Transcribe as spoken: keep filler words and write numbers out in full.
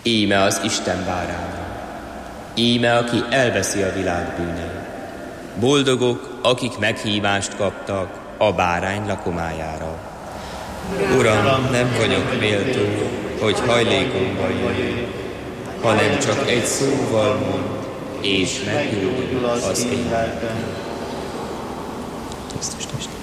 Íme az Isten báránya, íme, aki elveszi a világ bűneit. Boldogok, akik meghívást kaptak a bárány lakomájára. Uram, nem vagyok méltó, hogy hajlékomba jöjj, hanem csak egy szóval mond, és meggyógyul az én lelkem.